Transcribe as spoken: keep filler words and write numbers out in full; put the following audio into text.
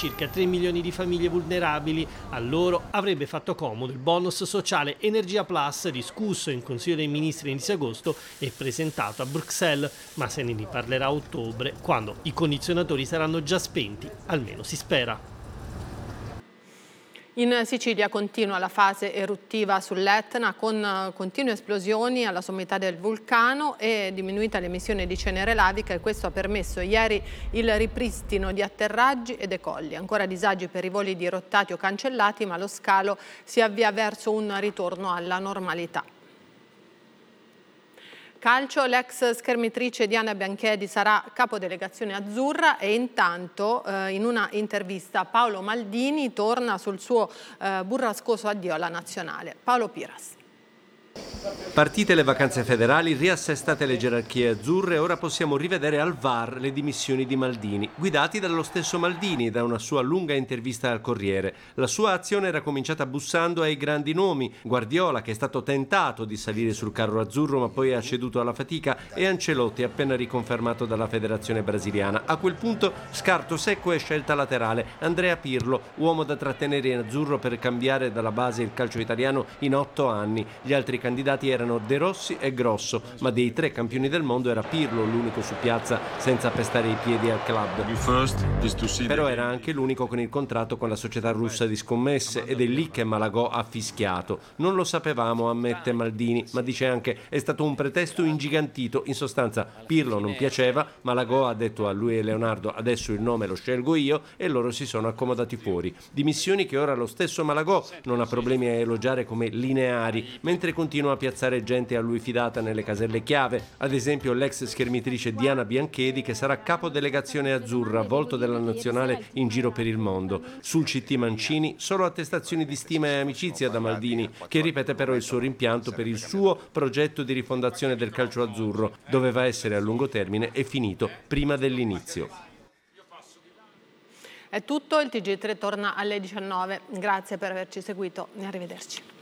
circa tre milioni di famiglie vulnerabili. A loro avrebbe fatto comodo il bonus sociale Energia Plus, discusso in Consiglio dei Ministri inizio agosto e presentato a Bruxelles, ma se ne riparlerà a ottobre, quando i condizionatori saranno già spenti, almeno si spera. In Sicilia continua la fase eruttiva sull'Etna con continue esplosioni alla sommità del vulcano e diminuita l'emissione di cenere lavica, e questo ha permesso ieri il ripristino di atterraggi e decolli. Ancora disagi per i voli dirottati o cancellati, ma lo scalo si avvia verso un ritorno alla normalità. Calcio, l'ex schermitrice Diana Bianchedi sarà capodelegazione azzurra e intanto eh, in una intervista Paolo Maldini torna sul suo eh, burrascoso addio alla nazionale. Paolo Piras. Partite le vacanze federali, riassestate le gerarchie azzurre, ora possiamo rivedere al V A R le dimissioni di Maldini, guidati dallo stesso Maldini da una sua lunga intervista al Corriere. La sua azione era cominciata bussando ai grandi nomi: Guardiola, che è stato tentato di salire sul carro azzurro ma poi ha ceduto alla fatica, e Ancelotti, appena riconfermato dalla federazione brasiliana. A quel punto scarto secco e scelta laterale: Andrea Pirlo, uomo da trattenere in azzurro per cambiare dalla base il calcio italiano in otto anni. Gli altri candidati erano De Rossi e Grosso, ma dei tre campioni del mondo era Pirlo l'unico su piazza senza pestare i piedi al club. Però era anche l'unico con il contratto con la società russa di scommesse, ed è lì che Malagò ha fischiato. Non lo sapevamo, ammette Maldini, ma dice anche: è stato un pretesto ingigantito. In sostanza, Pirlo non piaceva, Malagò ha detto a lui e Leonardo: adesso il nome lo scelgo io, e loro si sono accomodati fuori. Dimissioni che ora lo stesso Malagò non ha problemi a elogiare come lineari, mentre continua a piazzare gente a lui fidata nelle caselle chiave, ad esempio l'ex schermitrice Diana Bianchedi, che sarà capodelegazione azzurra, volto della nazionale in giro per il mondo. Sul C T Mancini solo attestazioni di stima e amicizia da Maldini, che ripete però il suo rimpianto per il suo progetto di rifondazione del calcio azzurro. Doveva essere a lungo termine e finito prima dell'inizio. È tutto, il T G tre torna alle diciannove. Grazie per averci seguito e arrivederci.